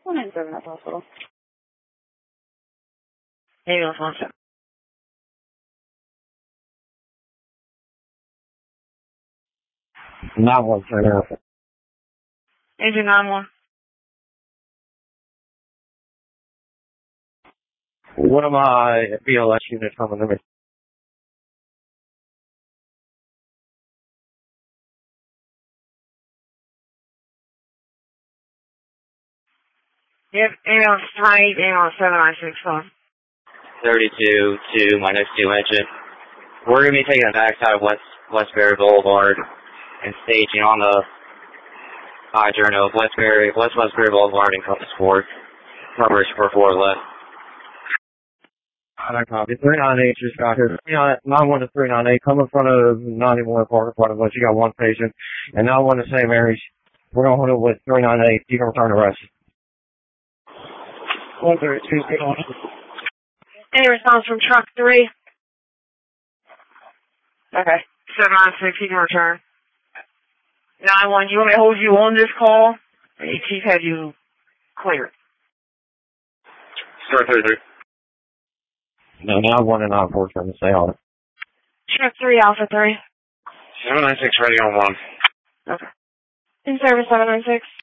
197 at the hospital. Ambulance 17. Not one center. Agent 91. One of my BLS units coming to me. Yep, ambulance 3, ambulance 796 phone. 32 to my next two engine. We're going to be taking the backside of Westbury Boulevard and staging on the journey of Westbury Boulevard and Compass Ford. Coverage for 4 left. I copy. 398 just got here. 91 to 398. Come in front of 91 Park in front of us. You got one patient. And 91 to St. Mary's. We're going to hold it with 398. You can return the rest. 132. Any response from truck 3? Okay. 796, you can return. 91, you want me to hold you on this call? Or your chief had you cleared? Start 33. No, 91 and 94 trying to stay on it. Truck 3, Alpha 3. 796 ready on 1. Okay. In service 796.